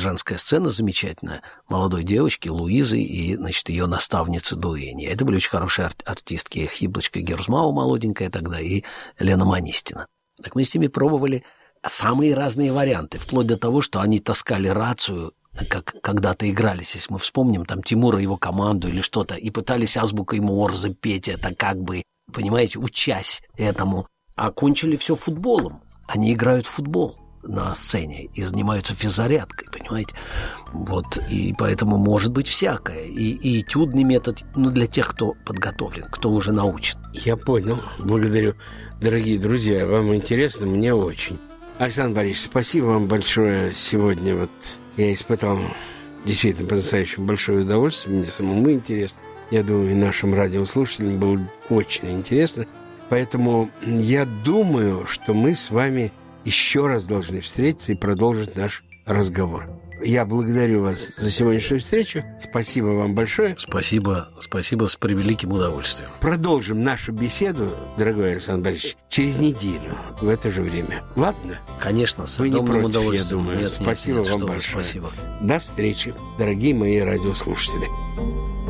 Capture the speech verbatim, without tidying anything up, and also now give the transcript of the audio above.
женская сцена замечательная молодой девочки Луизы и, значит, ее наставницы Дуэни. Это были очень хорошие ар- артистки. Хиблочка Герзмау молоденькая тогда и Лена Манистина. Так мы с ними пробовали самые разные варианты, вплоть до того, что они таскали рацию, как когда-то игрались, если мы вспомним, там Тимура и его команду или что-то, и пытались азбукой Морзе петь это как бы, понимаете, учась этому. А кончили все футболом. Они играют в футбол на сцене и занимаются физзарядкой, понимаете? Вот, и поэтому может быть всякое. И, и этюдный метод, ну, для тех, кто подготовлен, кто уже научен. Я понял. Благодарю. Дорогие друзья, вам интересно? Мне очень. Александр Борисович, спасибо вам большое. Сегодня вот я испытал действительно по-настоящему большое удовольствие. Мне самому интересно. Я думаю, и нашим радиослушателям было очень интересно. Поэтому я думаю, что мы с вами еще раз должны встретиться и продолжить наш разговор. Я благодарю вас за сегодняшнюю встречу. Спасибо вам большое. Спасибо, спасибо, с превеликим удовольствием. Продолжим нашу беседу, дорогой Александр Борисович, через неделю в это же время. Ладно? Конечно, с Вы не огромным против, удовольствием. я думаю. Нет, Спасибо нет, нет, вам что вы, большое. Спасибо. До встречи, дорогие мои радиослушатели.